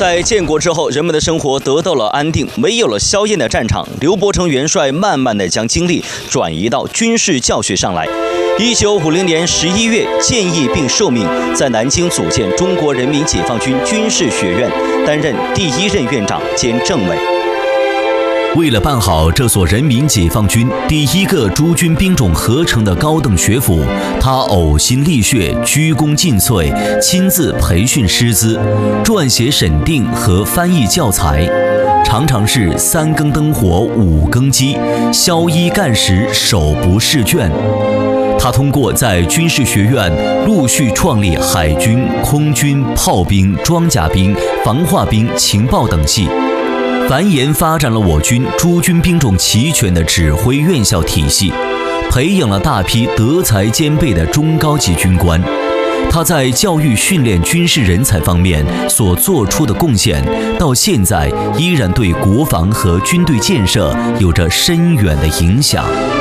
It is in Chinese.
在建国之后，人们的生活得到了安定，没有了硝烟的战场，刘伯承元帅慢慢地将精力转移到军事教学上来。1950年11月，建议并受命在南京组建中国人民解放军军事学院，担任第1任院长兼政委。 为了办好这所人民解放军第1个诸军兵种合成的高等学府，他呕心沥血、鞠躬尽瘁，亲自培训师资，撰写审定和翻译教材，常常是3更灯火5更鸡，宵衣干食手不释卷。他通过在军事学院陆续创立海军、空军、炮兵、装甲兵、防化兵、情报等系，繁衍发展了我军诸军兵种齐全的指挥院校体系，培养了大批德才兼备的中高级军官。他在教育训练军事人才方面所做出的贡献，到现在依然对国防和军队建设有着深远的影响。